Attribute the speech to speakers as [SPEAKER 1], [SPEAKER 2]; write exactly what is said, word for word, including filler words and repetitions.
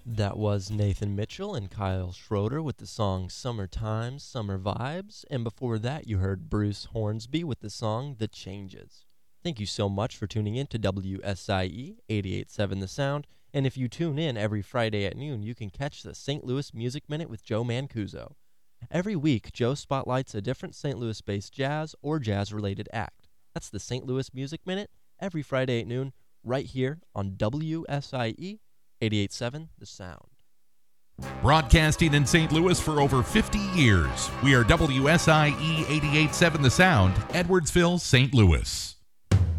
[SPEAKER 1] That was Nathan Mitchell and Kyle Schroeder with the song Summertime, Summer Vibes. And before that, you heard Bruce Hornsby with the song The Changes. Thank you so much for tuning in to W S I E eighty-eight point seven The Sound. And if you tune in every Friday at noon, you can catch the Saint Louis Music Minute with Joe Mancuso. Every week, Joe spotlights a different Saint Louis-based jazz or jazz-related act. That's the Saint Louis Music Minute every Friday at noon, right here on W S I E eighty-eight point seven The Sound.
[SPEAKER 2] Broadcasting in Saint Louis for over fifty years, we are W S I E eighty-eight point seven The Sound, Edwardsville, Saint Louis.